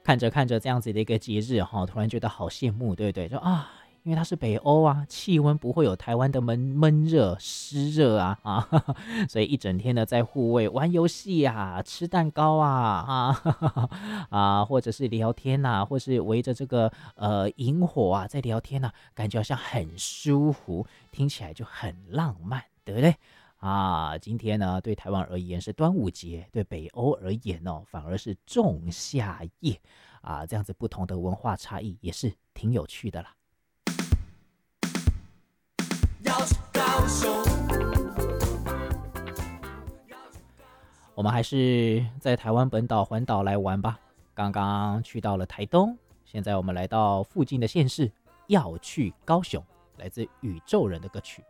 看着看着这样子的一个节日哈，突然觉得好羡慕，对不对？就啊，因为它是北欧啊，气温不会有台湾的闷热湿热啊，所以一整天呢在户外玩游戏啊，吃蛋糕或者是聊天或是围着这个萤火在聊天感觉好像很舒服，听起来就很浪漫，对不对？今天呢，对台湾而言是端午节，对北欧而言反而是仲夏夜这样子不同的文化差异也是挺有趣的啦。我们还是在台湾本岛环岛来玩吧。刚刚去到了台东，现在我们来到附近的县市，要去高雄，来自宇宙人的歌曲。